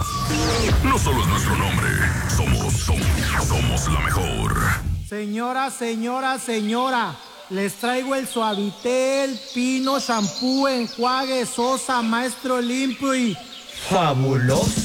No solo es nuestro nombre, somos la mejor. Señora, les traigo el Suavitel, Pino, shampoo, enjuague, sosa, maestro limpio y... ¡fabuloso!